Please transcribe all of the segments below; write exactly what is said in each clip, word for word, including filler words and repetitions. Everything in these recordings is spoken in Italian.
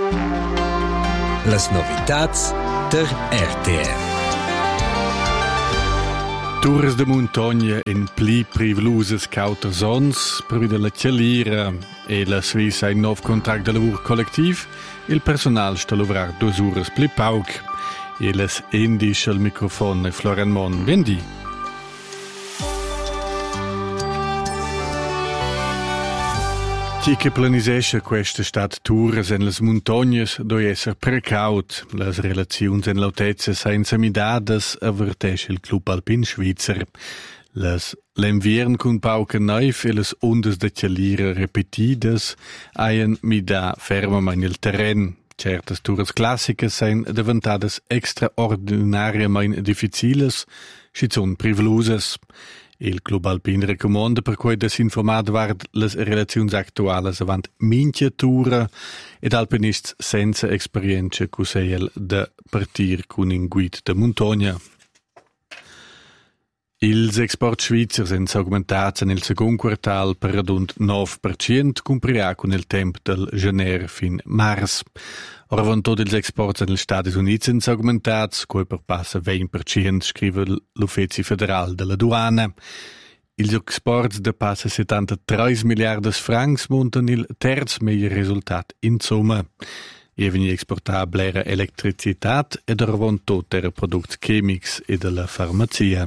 Las novitats der R T R. Tours de montagna in pli priviluses cautersons, per via la Cialira e la Sviss ha un nuovo contratto de lavoro collettiv, il personal sta a lavorare due ore pli pauc. E les indisch al microfono Florian Mon. Bendi. Chi che planisesce questa stat tours en las montagnas doi esser precaut. Las relazions en lautezze senza midades avvertesce il club alpin svizzer. Las l'enviern cun pauca neuf e las ondas de Cialira repetidas haien mida fermament il terren. Certas tours classicas sein diventadas extraordinariamente difficiles, schizon privilusas. Il Club Alpin recommanda per cui des informat vard les relazions actuales avant minchia tura ed alpinists senza experienza cuseiel de partir cun in guid de montagna. Ils export svizzer sind augmentats nel second quartal per rund nove per cento, cumprirà con il tempo del gener fin mars. Ora van tot ils exports negli Stati Uniti sind augmentats, cui per passa venti per cento, scrive l'Ufficio Federal della Duana. Ils exports de passa settantatré miliardi francs montan il terz meglio risultat in somma. E veni exportabile elettricitat ed ora van tot era prodotti chimics e della farmacia.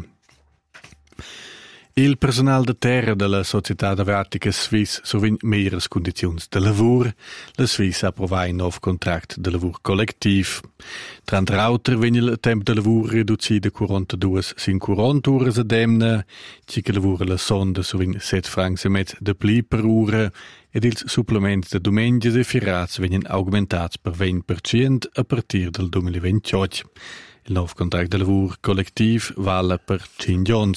Il personal de terra della Società Aviatica Swiss sovint meilleres condizioni de lavoro. La Swiss approva un nuovo contratto de lavoro collettiv. Tra l'altro viene il tempo de lavoro ridotto da quarantadue sin quaranta ore a demna, ci che lavora la sonda sovint sette francs e mezzo de pli per ora, ed il supplemento de domenica e firats vengono augmentati per venti per cento a partire del duemilaventotto. Il nuovo contratto de lavoro collettiv vale per cinque anni.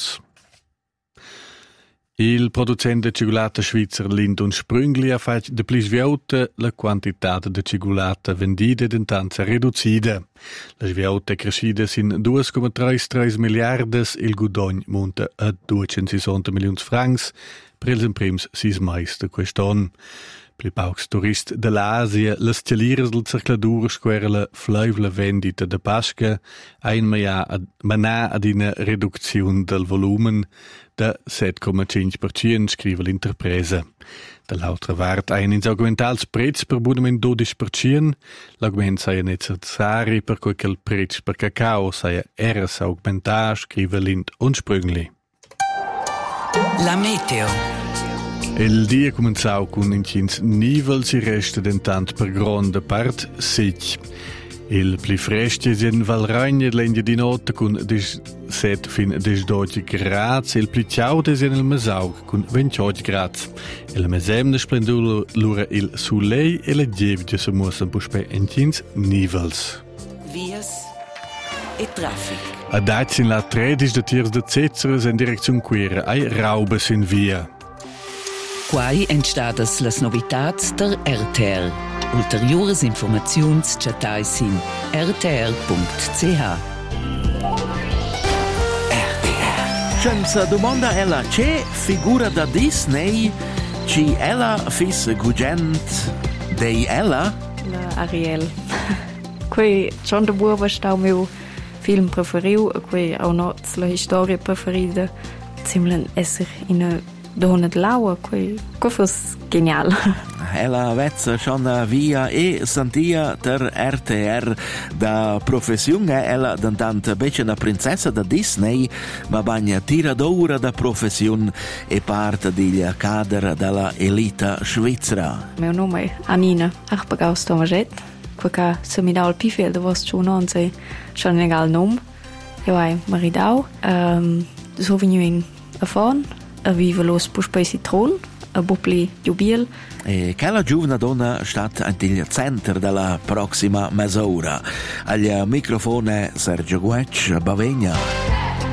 Il producente de cicolata svizzer Lind und Sprüngli ha fatto de pli sviauta la quantità de cicolata vendida d'intanza riducida. La sviauta è crescida sin due virgola trentatré miliardi, il guadagno monta a duecentosessanta milioni francs per ils imprims sis mais de quest'anno. Pli paucs turist dell'Asia, las Cialiras del circladur square la fleivla vendita de Pasca ein manà ad una riduzione del volumen da sette virgola cinque per cento, scrive l'interpresa. Dall'altra parte ein ins augmentals prezz per buonament dodici per cento, l'augment sei necessari per cui che il prezz per cacao sei eres augmentar, scrive Lind und Sprüngli. La meteo. Il dia cominciò con incins nivel si resta dentant per grande part sec. Il pli fresco è in Valragna l'endia di notte con diciassette fin dodici gradi, il pli ciaudo è nel Mesaug con ventotto gradi. E la mesemna splendura l'ora il soleil e la gievgia si muovono per incins nivels. Vias e traffic. A dati in la tredici de tiers de Zetzers in direzione Quera, ai Raubes in via. Quai entstadas las novitats der R T R. Ulteriores informaziuns chatais in r t r punct c h. R T R. Senza domanda ella c'è figura da Disney ci ella fis gugent dei ella? La Ariel. Quei John de Buoba sta meu film preferiu, quei auch noch la historia preferida. Zimlen esser in a Donna Laua, quei cofos genial. Ella vezza schon via e sentia der R T R da professione ella dantant becce una princessa da Disney, ma bagna tiradora da professione e parte degli cadre della elita svizzera. Meu nome è Anina Achbagaus Tomaget, quaca se mi dau il pifel da vos ciò non sei schon egal nom. Io hai maridau, um, so vegnu in a fon, a viva los puspei citron, a bupli jubil. E che la giovane donna sta al centro della prossima mezz'ora. Al microfono Sergio Guec, Bavegna.